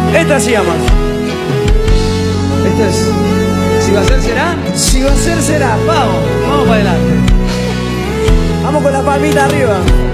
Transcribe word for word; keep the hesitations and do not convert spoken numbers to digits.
Esta se llama. Esta es. Si va a ser, será. Si va a ser, será. Vamos, vamos para adelante. Vamos con la palmita arriba.